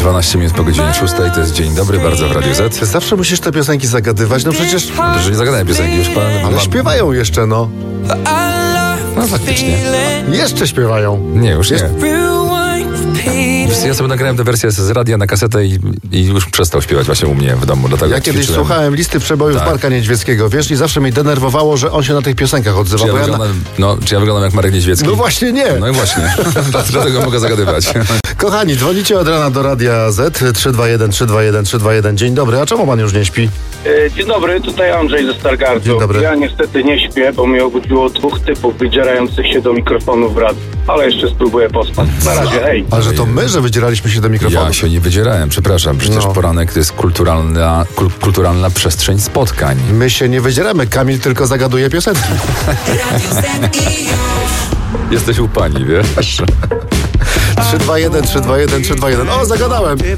12 minut po godzinie 6, to jest Dzień Dobry, bardzo w Radiu Z. Zawsze musisz te piosenki zagadywać, no przecież... Że nie zagadałem piosenki, już pan... Ale śpiewają jeszcze, no. No faktycznie. Jeszcze śpiewają. Nie, już nie. Ja sobie nagrałem tę wersję z radia na kasetę i już przestał śpiewać właśnie u mnie w domu. Dlatego Ja kiedyś ćwiczyłem. słuchałem listy przebojów Tak. Marka Niedźwieckiego, wiesz, i zawsze mnie denerwowało, że on się na tych piosenkach odzywa. Czy ja wyglądam jak Marek Niedźwiecki? No właśnie nie. No i właśnie. Dlatego mogę zagadywać. Kochani, dzwonicie od rana do Radia Z 321 321 321. Dzień dobry, a czemu pan już nie śpi? Dzień dobry, tutaj Andrzej ze Stargardu. Dzień dobry. Ja niestety nie śpię, bo mnie obudziło 2 typów wydzierających się do mikrofonów w radiu. Ale jeszcze spróbuję pospać. Na razie, hej. Ale że to my, że wydzieraliśmy się do mikrofonu. Ja się nie wydzierałem, przepraszam. Przecież No. poranek to jest kulturalna przestrzeń spotkań. My się nie wydzieramy, Kamil tylko zagaduje piosenki. Jesteś u pani, wiesz? 321 321 321. O, zagadałem.